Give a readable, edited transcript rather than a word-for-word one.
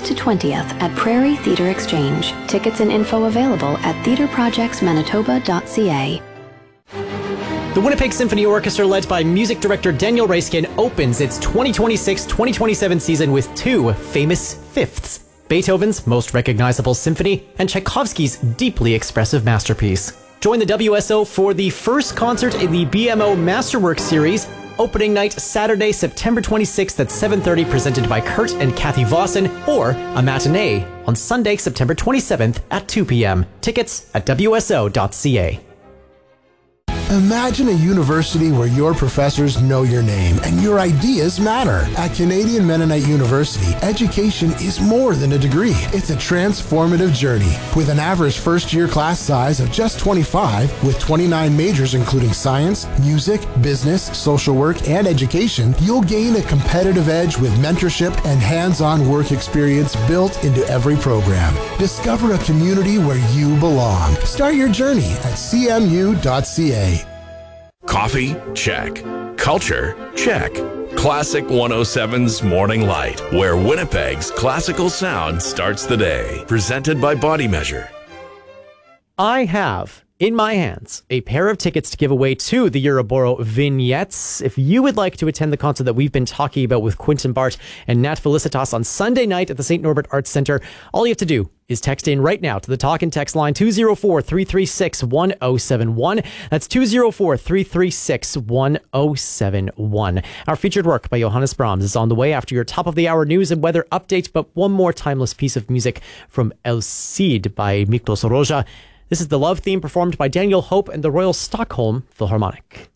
to 20th at Prairie Theatre Exchange. Tickets and info available at theatreprojectsmanitoba.ca. The Winnipeg Symphony Orchestra, led by music director Daniel Raiskin, opens its 2026-2027 season with two famous fifths: Beethoven's most recognizable symphony and Tchaikovsky's deeply expressive masterpiece. Join the WSO for the first concert in the BMO Masterworks series. Opening night Saturday, September 26th at 7:30, presented by Kurt and Kathy Vossen, or a matinee on Sunday, September 27th at 2 p.m. Tickets at WSO.ca. Imagine a university where your professors know your name and your ideas matter. At Canadian Mennonite University, education is more than a degree. It's a transformative journey. With an average first-year class size of just 25, with 29 majors including science, music, business, social work, and education, you'll gain a competitive edge with mentorship and hands-on work experience built into every program. Discover a community where you belong. Start your journey at cmu.ca. Coffee? Check. Culture? Check. Classic 107's Morning Light, where Winnipeg's classical sound starts the day. Presented by Body Measure. I have in my hands a pair of tickets to give away to the Euroboro Vignettes. If you would like to attend the concert that we've been talking about with Quentin Bart and Nat Felicitas on Sunday night at the St. Norbert Arts Centre, all you have to do is text in right now to the talk and text line 204-336-1071. That's 204-336-1071. Our featured work by Johannes Brahms is on the way after your top of the hour news and weather update, but one more timeless piece of music from El Cid by Miklos Roja. This is the love theme performed by Daniel Hope and the Royal Stockholm Philharmonic.